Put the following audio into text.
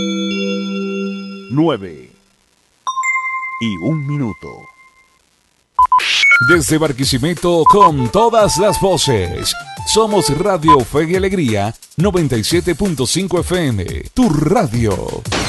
9:01. Desde Barquisimeto con todas las voces. Somos Radio Fe y Alegría 97.5 FM, tu radio.